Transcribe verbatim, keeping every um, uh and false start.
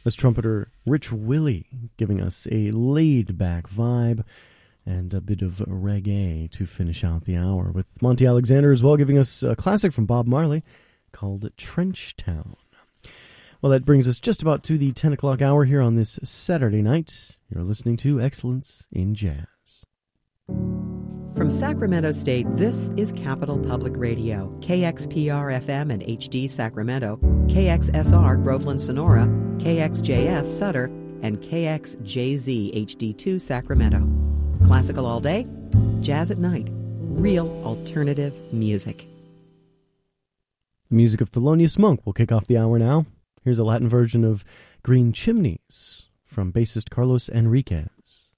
That's trumpeter Rich Willie giving us a laid-back vibe and a bit of reggae to finish out the hour, with Monty Alexander as well giving us a classic from Bob Marley called Trench Town. Well, that brings us just about to the ten o'clock hour here on this Saturday night. You're listening to Excellence in Jazz. From Sacramento State, this is Capital Public Radio, K X P R F M and H D Sacramento, K X S R Groveland Sonora, K X J S Sutter, and K X J Z H D two Sacramento. Classical all day, jazz at night. Real alternative music. The music of Thelonious Monk will kick off the hour now. Here's a Latin version of Green Chimneys from bassist Carlos Enriquez.